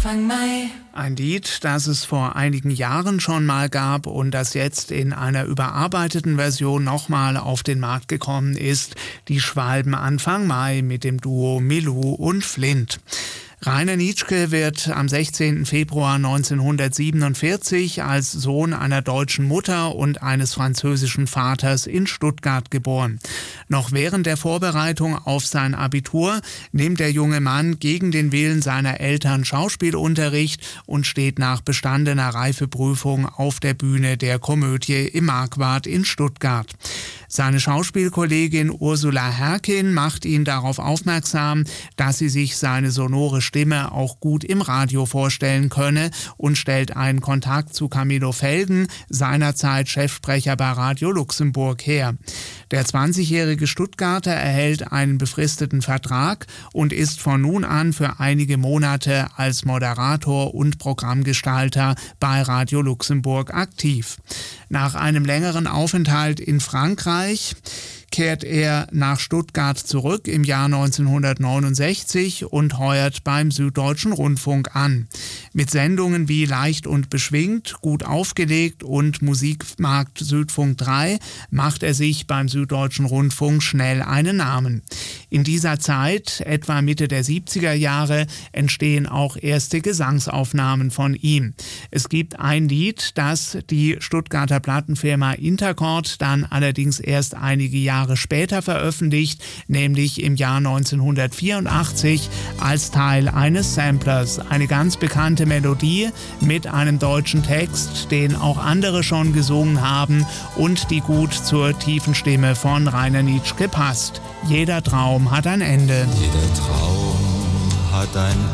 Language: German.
Anfang Mai. Ein Lied, das es vor einigen Jahren schon mal gab und das jetzt in einer überarbeiteten Version nochmal auf den Markt gekommen ist. Die Schwalben Anfang Mai mit dem Duo Milou und Flint. Rainer Nitschke wird am 16. Februar 1947 als Sohn einer deutschen Mutter und eines französischen Vaters in Stuttgart geboren. Noch während der Vorbereitung auf sein Abitur nimmt der junge Mann gegen den Willen seiner Eltern Schauspielunterricht und steht nach bestandener Reifeprüfung auf der Bühne der Komödie im Marquardt in Stuttgart. Seine Schauspielkollegin Ursula Herkin macht ihn darauf aufmerksam, dass sie sich seine sonore Stimme auch gut im Radio vorstellen könne und stellt einen Kontakt zu Camillo Felgen, seinerzeit Chefsprecher bei Radio Luxemburg, her. Der 20-jährige Stuttgarter erhält einen befristeten Vertrag und ist von nun an für einige Monate als Moderator und Programmgestalter bei Radio Luxemburg aktiv. Nach einem längeren Aufenthalt in Frankreich kehrt er nach Stuttgart zurück im Jahr 1969 und heuert beim Süddeutschen Rundfunk an. Mit Sendungen wie Leicht und beschwingt, Gut aufgelegt und Musikmarkt Südfunk 3 macht er sich beim Süddeutschen Rundfunk schnell einen Namen. In dieser Zeit, etwa Mitte der 70er Jahre, entstehen auch erste Gesangsaufnahmen von ihm. Es gibt ein Lied, das die Stuttgarter Plattenfirma Intercord dann allerdings erst einige Jahre später veröffentlicht, nämlich im Jahr 1984 als Teil eines Samplers. Eine ganz bekannte Melodie mit einem deutschen Text, den auch andere schon gesungen haben und die gut zur tiefen Stimme von Rainer Nitschke passt. Jeder Traum hat ein Ende. Jeder Traum hat ein